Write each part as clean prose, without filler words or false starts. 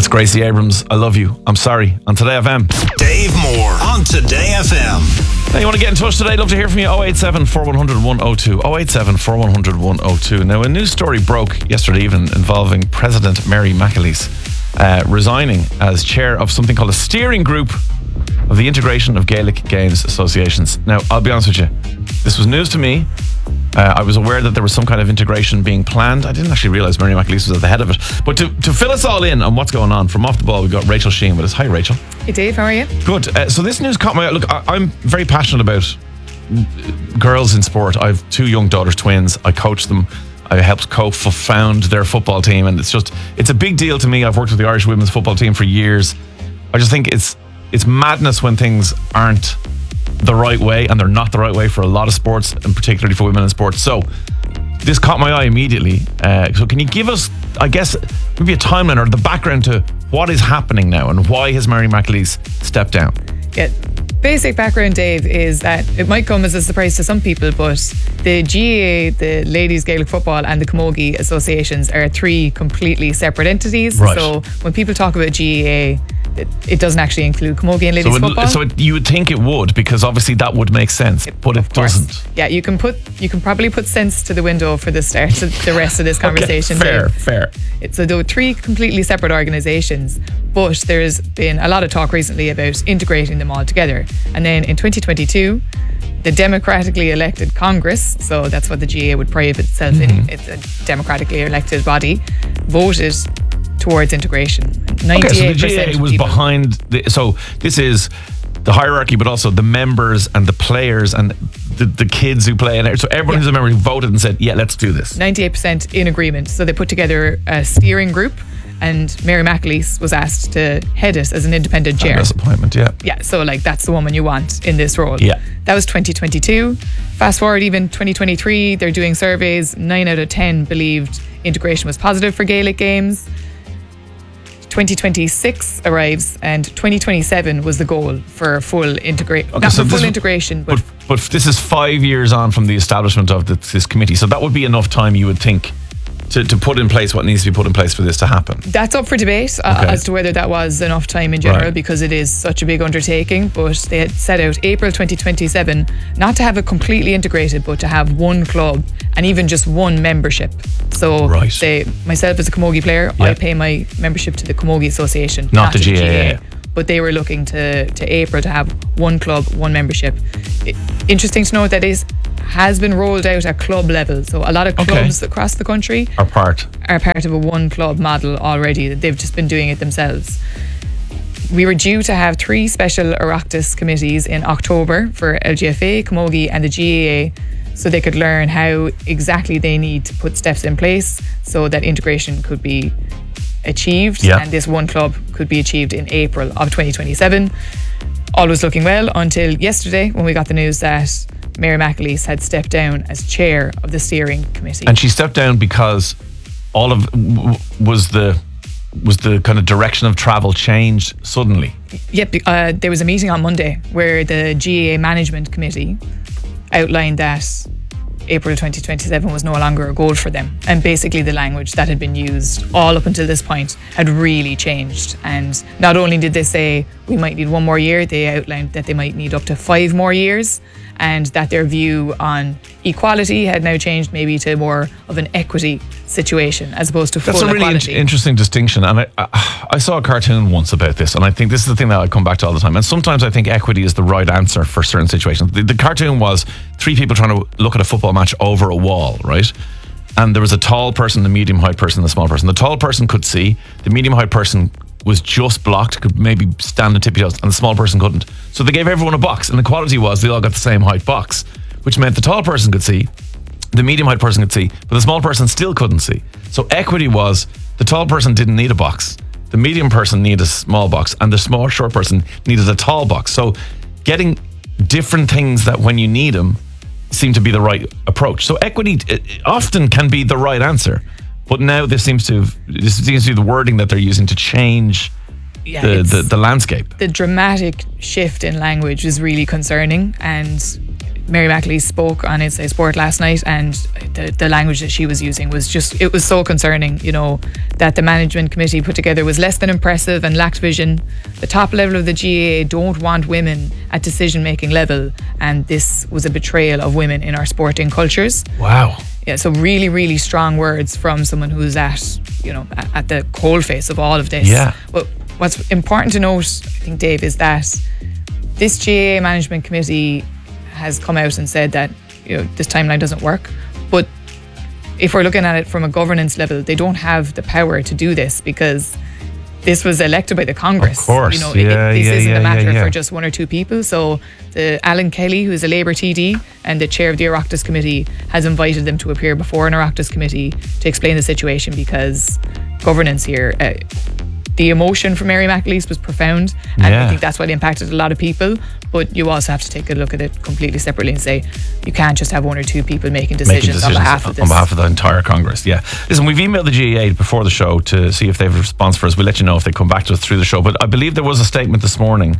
That's Gracie Abrams. I love you. I'm sorry. On Today FM. Dave Moore on Today FM. Now, you want to get in touch today? Love to hear from you. 087 4100 102. 087 4100 102. Now, a news story broke yesterday evening involving President Mary McAleese resigning as chair of something called a steering group of the Integration of Gaelic Games Associations. Now, I'll be honest with you, this was news to me. I was aware that there was some kind of integration being planned. I didn't actually realise Mary McAleese was at the head of it. But to fill us all in on what's going on, from Off the Ball, we've got Rachel Sheehan with us. Hi, Rachel. Hey, Dave. How are you? Good. So this news caught my eye. Look, I'm very passionate about girls in sport. I have 2 young daughters, twins. I coach them. I helped co-found their football team. And it's a big deal to me. I've worked with the Irish women's football team for years. I just think it's madness when things aren't the right way, and they're not the right way for a lot of sports, and particularly for women in sports. So this caught my eye immediately. So can you give us, I guess, maybe a timeline or the background to what is happening now and why has Mary McAleese stepped down? Yeah. Basic background, Dave, is that it might come as a surprise to some people, but the GAA, the Ladies Gaelic Football, and the Camogie Associations are 3 completely separate entities. Right. So when people talk about GAA, it doesn't actually include Camogie and Ladies Football. So you would think it would, because obviously that would make sense, but it doesn't. Yeah, you can probably put sense to the window for the start of the rest of this conversation. Okay, fair. So there were 3 completely separate organisations, but there's been a lot of talk recently about integrating them all together. And then in 2022, the democratically elected Congress, so that's what the GAA would pride itself in, it's a democratically elected body, voted towards integration. 98% so the GAA was behind so this is the hierarchy, but also the members and the players and the kids who play in it. So everyone who's a member who voted and said, yeah, let's do this. 98% in agreement. So they put together a steering group, and Mary McAleese was asked to head it as an independent chair. Appointment, yeah. Yeah, so that's the woman you want in this role. Yeah. That was 2022. Fast forward even 2023, they're doing surveys. 9 out of 10 believed integration was positive for Gaelic games. 2026 arrives, and 2027 was the goal for full integration. Okay, not so for full integration, but this is 5 years on from the establishment of this committee. So that would be enough time, you would think, to put in place what needs to be put in place for this to happen. That's up for debate as to whether that was enough time in general, because it is such a big undertaking. But they had set out April 2027 not to have it completely integrated, but to have one club and even just one membership. So say myself as a Camogie player, I pay my membership to the Camogie Association, not the GAA. But they were looking to April to have one club, one membership. Interesting to note that has been rolled out at club level. So a lot of clubs across the country are part of a one club model already. They've just been doing it themselves. We were due to have 3 special Oireachtas committees in October for LGFA, Camogie and the GAA, so they could learn how exactly they need to put steps in place so that integration could be achieved, and this one club could be achieved in April of 2027. All was looking well until yesterday, when we got the news that Mary McAleese had stepped down as chair of the steering committee. And she stepped down because was the kind of direction of travel changed suddenly? Yep, there was a meeting on Monday where the GAA management committee outlined that April 2027 was no longer a goal for them, and basically the language that had been used all up until this point had really changed. And not only did they say we might need 1 more year, they outlined that they might need up to 5 more years, and that their view on equality had now changed maybe to more of an equity situation as opposed to full equality. That's a really interesting distinction, and I saw a cartoon once about this, and I think this is the thing that I come back to all the time. And sometimes I think equity is the right answer for certain situations. The cartoon was 3 people trying to look at a football match over a wall, right? And there was a tall person, the medium height person, and the small person. The tall person could see, the medium height person was just blocked, could maybe stand on tippy toes, and the small person couldn't. So they gave everyone a box, and the quality was they all got the same height box, which meant the tall person could see, the medium height person could see, but the small person still couldn't see. So equity was the tall person didn't need a box, the medium person needed a small box, and the small short person needed a tall box. So getting different things that when you need them seem to be the right approach. So equity often can be the right answer. But now this seems to be the wording that they're using to change the landscape. The dramatic shift in language is really concerning, and Mary McAleese spoke on Inside Sport last night, and the language that she was using was it was so concerning, that the management committee put together was less than impressive and lacked vision. The top level of the GAA don't want women at decision-making level, and this was a betrayal of women in our sporting cultures. Wow. Yeah, so really, really strong words from someone who's at the coalface of all of this. Yeah. But what's important to note, I think, Dave, is that this GAA management committee has come out and said that this timeline doesn't work. But if we're looking at it from a governance level, they don't have the power to do this because this was elected by the Congress. Of course. This isn't a matter for just one or two people. So Alan Kelly, who's a Labour TD and the chair of the Oireachtas Committee, has invited them to appear before an Oireachtas Committee to explain the situation, because governance here, the emotion from Mary McAleese was profound, and I think that's what impacted a lot of people. But you also have to take a look at it completely separately and say you can't just have one or two people making decisions on behalf of this. On behalf of the entire Congress, yeah. Listen, we've emailed the GAA before the show to see if they have a response for us. We'll let you know if they come back to us through the show. But I believe there was a statement this morning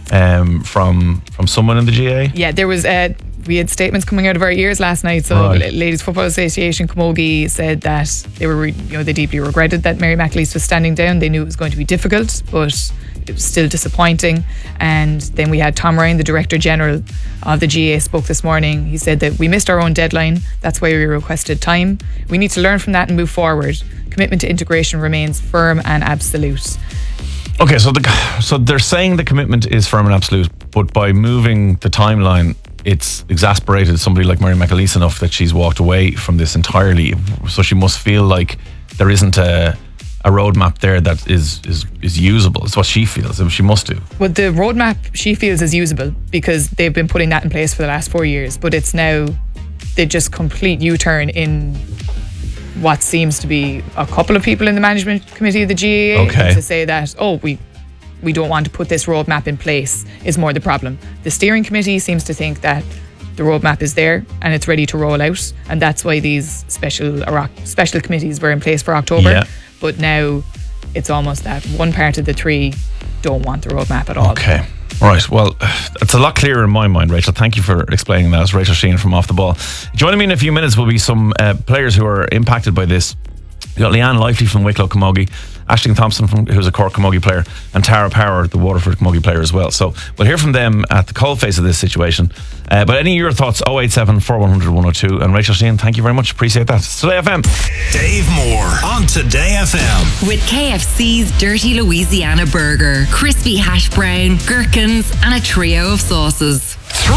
from someone in the GAA. Yeah, there was. We had statements coming out of our ears last night. So, Ladies Football Association Camogie said that they deeply regretted that Mary McAleese was standing down. They knew it was going to be difficult, but it was still disappointing. And then we had Tom Ryan, the Director General of the GAA, spoke this morning. He said that we missed our own deadline. That's why we requested time. We need to learn from that and move forward. Commitment to integration remains firm and absolute. Okay, so they're saying the commitment is firm and absolute, but by moving the timeline, it's exasperated somebody like Mary McAleese enough that she's walked away from this entirely. So she must feel like there isn't a roadmap there that is usable. It's what she feels. She must do. Well, the roadmap she feels is usable because they've been putting that in place for the last 4 years. But it's now they just complete U-turn in what seems to be a couple of people in the management committee of the GAA to say that, we don't want to put this roadmap in place is more the problem. The steering committee seems to think that the roadmap is there and it's ready to roll out, and that's why these special committees were in place for October. Yeah. But now it's almost that one part of the three don't want the roadmap at all. Okay. Right, well, it's a lot clearer in my mind, Rachel. Thank you for explaining that. It's Rachel Sheehan from Off the Ball. Joining me in a few minutes will be some players who are impacted by this. We've got Leanne Lively from Wicklow Camogie, Aisling Thompson, who's a Cork Camogie player, and Tara Power, the Waterford Camogie player as well. So we'll hear from them at the coalface of this situation. But any of your thoughts, 087 4100 102. And Rachel Sheehan, thank you very much. Appreciate that. It's Today FM. Dave Moore on Today FM. With KFC's Dirty Louisiana Burger, crispy hash brown, gherkins, and a trio of sauces.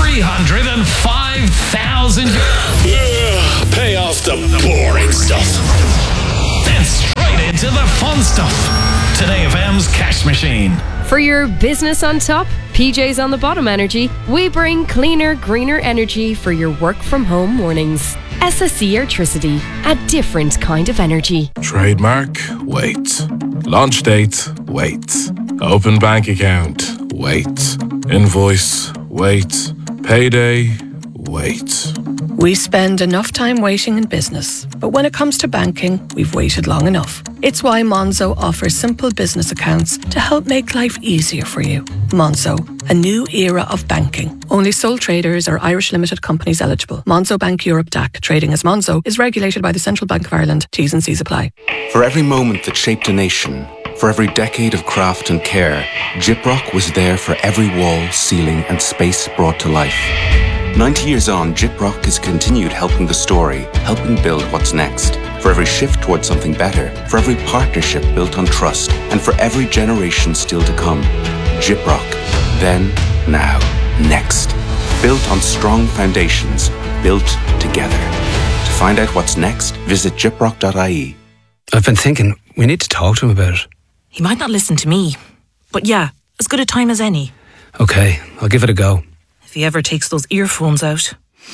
305,000. Yeah, pay off the boring stuff. Then straight into the fun stuff. Today FM's cash machine. For your business on top, PJ's on the bottom energy, we bring cleaner, greener energy for your work from home mornings. SSE Airtricity, a different kind of energy. Trademark, wait. Launch date, wait. Open bank account, wait. Invoice, wait. Payday, wait. We spend enough time waiting in business, but when it comes to banking, we've waited long enough. It's why Monzo offers simple business accounts to help make life easier for you. Monzo, a new era of banking. Only sole traders or Irish limited companies eligible. Monzo Bank Europe DAC, trading as Monzo, is regulated by the Central Bank of Ireland. T's and C's apply. For every moment that shaped a nation, for every decade of craft and care, Gyprock was there for every wall, ceiling and space brought to life. 90 years on, Gyprock has continued helping the story, helping build what's next. For every shift towards something better, for every partnership built on trust, and for every generation still to come. Gyprock. Then, now, next. Built on strong foundations, built together. To find out what's next, visit gyprock.ie. I've been thinking, we need to talk to him about it. He might not listen to me, but yeah, as good a time as any. Okay, I'll give it a go. If he ever takes those earphones out.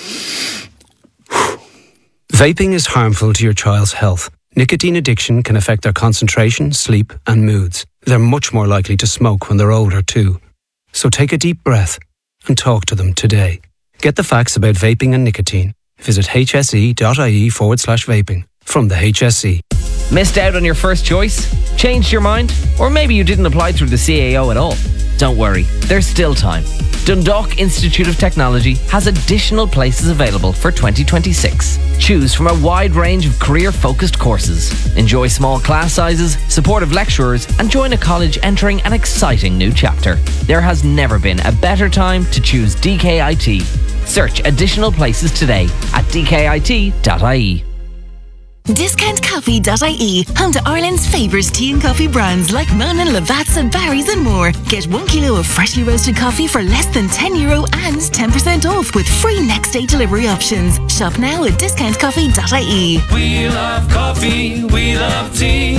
Vaping is harmful to your child's health. Nicotine addiction can affect their concentration, sleep and moods. They're much more likely to smoke when they're older too. So take a deep breath and talk to them today. Get the facts about vaping and nicotine. Visit hse.ie/vaping. From the HSE. Missed out on your first choice? Changed your mind? Or maybe you didn't apply through the CAO at all? Don't worry, there's still time. Dundalk Institute of Technology has additional places available for 2026. Choose from a wide range of career-focused courses. Enjoy small class sizes, supportive lecturers, and join a college entering an exciting new chapter. There has never been a better time to choose DKIT. Search additional places today at dkit.ie. DiscountCoffee.ie, home to Ireland's favourite tea and coffee brands like Monin, Lavazza, Barry's and more. Get 1 kilo of freshly roasted coffee for less than €10 and 10% off with free next day delivery options. Shop now at DiscountCoffee.ie. We love coffee, we love tea.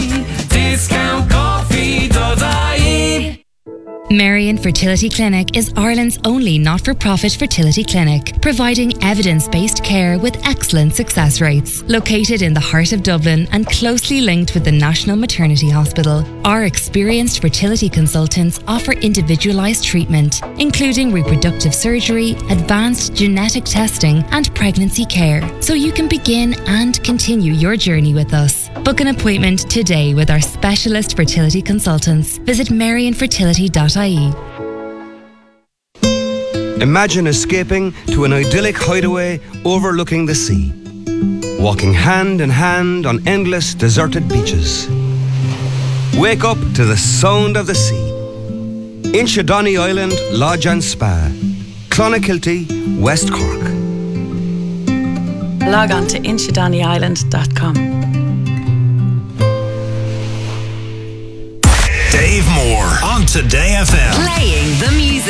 DiscountCoffee.ie. Marion Fertility Clinic is Ireland's only not-for-profit fertility clinic, providing evidence-based care with excellent success rates. Located in the heart of Dublin and closely linked with the National Maternity Hospital, our experienced fertility consultants offer individualised treatment, including reproductive surgery, advanced genetic testing and pregnancy care, so you can begin and continue your journey with us. Book an appointment today with our specialist fertility consultants. Visit marionfertility.ie. Imagine escaping to an idyllic hideaway overlooking the sea. Walking hand in hand on endless deserted beaches. Wake up to the sound of the sea. Inchydoney Island Lodge and Spa. Clonakilty, West Cork. Log on to inchydoneyisland.com. Dave Moore on Today FM. Playing the music.